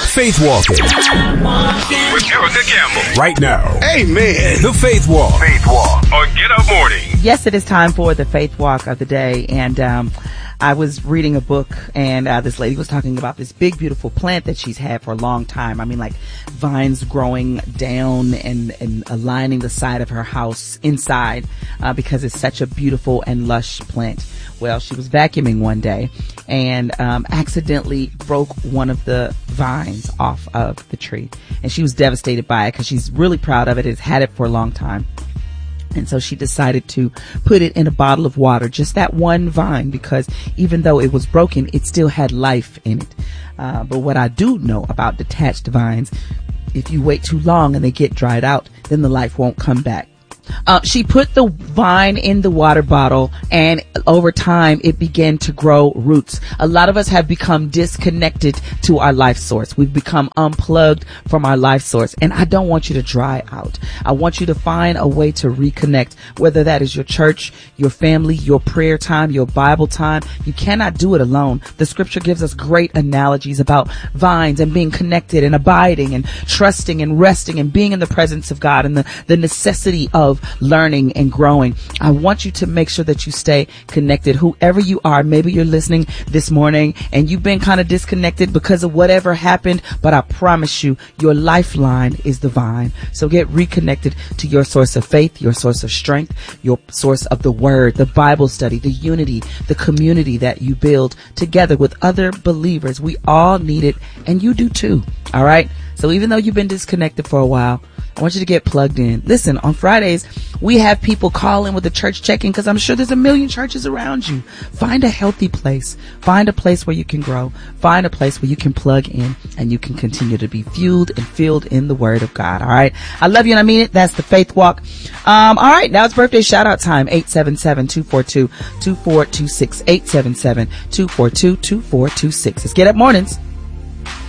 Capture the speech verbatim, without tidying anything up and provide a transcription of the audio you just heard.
Faith Walking with Erica Campbell. Right now. Amen. The Faith Walk. Faith Walk on Get Up Morning. Yes, it is time for the Faith Walk of the day. And, um, I was reading a book and, uh, this lady was talking about this big, beautiful plant that she's had for a long time. I mean, like vines growing down and, and aligning the side of her house inside, uh, because it's such a beautiful and lush plant. Well, she was vacuuming one day and, um, accidentally broke one of the vines off of the tree. And she was devastated by it because she's really proud of it. Has had it for a long time. And so she decided to put it in a bottle of water, just that one vine, because even though it was broken, it still had life in it. Uh, but what I do know about detached vines, if you wait too long and they get dried out, then the life won't come back. Uh, she put the vine in the water bottle and over time it began to grow roots. A lot of us have become disconnected to our life source. We've become unplugged from our life source, and I don't want you to dry out. I want you to find a way to reconnect, whether that is your church, your family, your prayer time, your Bible time. You cannot do it alone. The scripture gives us great analogies about vines and being connected and abiding and trusting and resting and being in the presence of God and the, the necessity of learning and growing. I want you to make sure that you stay connected. Whoever you are, maybe you're listening this morning and you've been kind of disconnected because of whatever happened, but I promise you, your lifeline is the vine. So get reconnected to your source of faith, your source of strength, your source of the word, the Bible study, the unity, the community that you build together with other believers. We all need it, and you do too. All right. So even though you've been disconnected for a while, I want you to get plugged in. Listen, on Fridays, we have people call in with the church check-in because I'm sure there's a million churches around you. Find a healthy place. Find a place where you can grow. Find a place where you can plug in and you can continue to be fueled and filled in the word of God. All right. I love you and I mean it. That's the Faith Walk. Um, all right. Now it's birthday shout out time. eight seven seven, two four two, two four two six. eight seven seven, two four two, two four two six. Let's get up mornings.